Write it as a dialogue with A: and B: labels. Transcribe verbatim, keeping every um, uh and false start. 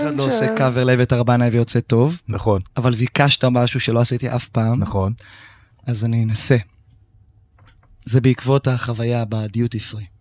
A: אחד לא עושה קאבר לב את ארבענאי ויוצא טוב.
B: נכון.
A: אבל ביקשת משהו שלא עשיתי אף פעם.
B: נכון.
A: אז אני אנסה. זה בעקבות החוויה בדיוטי פרי.